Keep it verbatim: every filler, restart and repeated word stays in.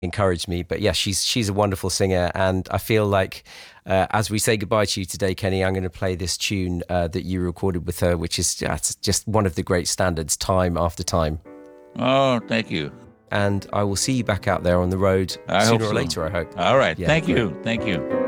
encouraged me. But yeah, she's she's a wonderful singer, and I feel like uh, as we say goodbye to you today, Kenny, I'm going to play this tune uh, that you recorded with her, which is uh, just one of the great standards, Time After Time. Oh, thank you. And I will see you back out there on the road I sooner hope or so. later, I hope. All right. Yeah, thank great. you. Thank you.